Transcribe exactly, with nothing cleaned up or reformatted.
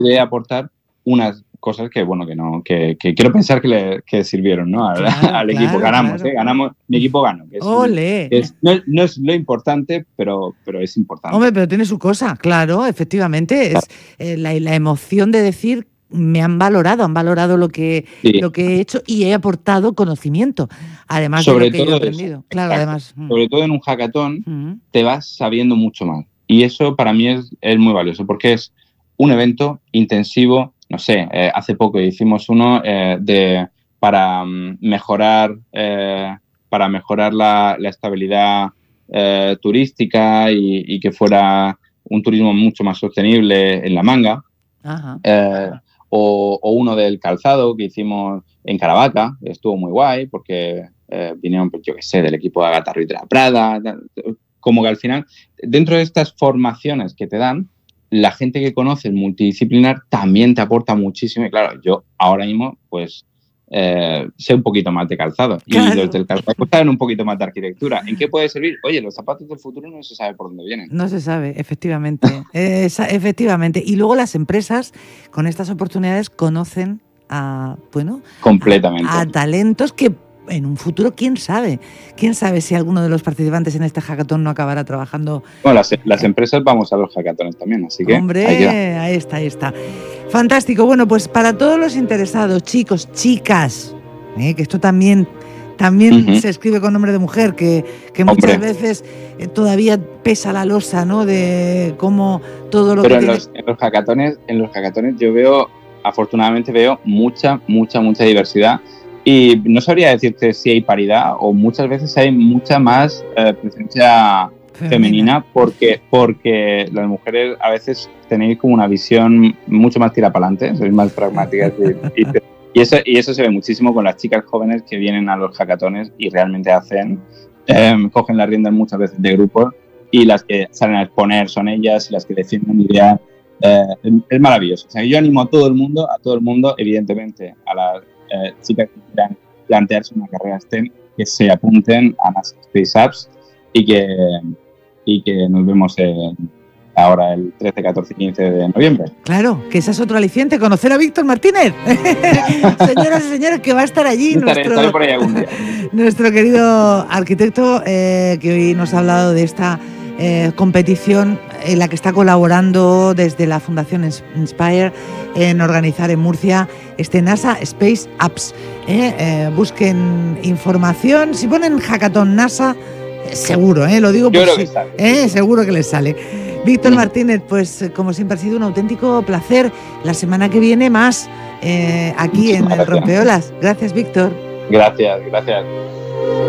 puede aportar unas cosas que, bueno, que no, que, que quiero pensar que le que sirvieron, ¿no? Al, claro, al claro, equipo. Ganamos, claro. ¿eh? Ganamos, mi equipo ganó. Que es, ¡Ole! Es, no, no es lo importante, pero, pero es importante. Hombre, pero tiene su cosa, claro, efectivamente. Claro. Es eh, la, la emoción de decir, me han valorado, han valorado lo que, Sí. lo que he hecho y he aportado conocimiento, además Sobre de lo que todo yo he aprendido. eso, Claro, exacto. además. Sobre todo en un hackathon Mm. te vas sabiendo mucho más. Y eso para mí es, es muy valioso, porque es un evento intensivo. No sé, eh, hace poco hicimos uno eh, de, para um, mejorar, eh, para mejorar la, la estabilidad eh, turística y, y que fuera un turismo mucho más sostenible en La Manga. Ajá. Eh, o, o uno del calzado que hicimos en Caravaca, estuvo muy guay porque eh, vinieron, pues, yo qué sé, del equipo de Agatha Ruiz de la Prada, como que al final, dentro de estas formaciones que te dan, la gente que conoce el multidisciplinar también te aporta muchísimo. Y claro, yo ahora mismo, pues, eh, sé un poquito más de calzado. Claro. Y los del calzado pues, saben un poquito más de arquitectura. ¿En qué puede servir? Oye, los zapatos del futuro no se sabe por dónde vienen. No se sabe, efectivamente. Esa, efectivamente. Y luego las empresas, con estas oportunidades, conocen a, bueno, completamente. A, a talentos que en un futuro, quién sabe, quién sabe si alguno de los participantes en este hackathon no acabará trabajando. Bueno, las, las empresas vamos a los hackatones también, así que hombre, ahí, ahí está, ahí está. Fantástico. Bueno, pues para todos los interesados, chicos, chicas, ¿eh? Que esto también también uh-huh. se escribe con nombre de mujer, que, que muchas Hombre. veces eh, todavía pesa la losa, ¿no? De cómo todo lo Pero que en tiene... los, en los hackatones, en los hackatones yo veo, afortunadamente veo mucha, mucha, mucha diversidad. Y no sabría decirte si hay paridad o muchas veces hay mucha más eh, presencia femenina, femenina porque, porque las mujeres a veces tenéis como una visión mucho más tira para adelante, sois más pragmáticas y, y, y, eso, y eso se ve muchísimo con las chicas jóvenes que vienen a los hackatones y realmente hacen, eh, cogen las riendas muchas veces de grupos y las que salen a exponer son ellas y las que defienden ideas. Eh, es, es maravilloso. O sea, yo animo a todo el mundo, a todo el mundo, evidentemente, a las eh, chicas que quieran plantearse una carrera STEM, que se apunten a NASA Space Apps y que, y que nos vemos en, ahora el trece, catorce y quince de noviembre. Claro, que esa es otro aliciente, conocer a Víctor Martínez. Señoras y señores, que va a estar allí estaré, nuestro, estaré por ahí algún día. nuestro querido arquitecto eh, que hoy nos ha hablado de esta eh, competición en la que está colaborando desde la Fundación Inspire en organizar en Murcia este NASA Space Apps. Eh, eh, busquen información, si ponen Hackathon NASA, eh, seguro, eh, lo digo Yo por creo si, que sale. Eh, seguro que les sale. Víctor Martínez, pues como siempre ha sido un auténtico placer. La semana que viene más eh, aquí Muchísimas en el Rompeolas. Gracias, Víctor. Gracias, gracias.